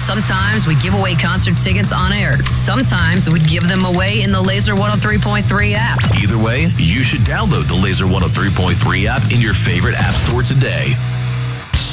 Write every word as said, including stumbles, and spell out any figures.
Sometimes we give away concert tickets on air. Sometimes we give them away in the Laser one oh three point three app. Either way, you should download the Laser one oh three point three app in your favorite app store today.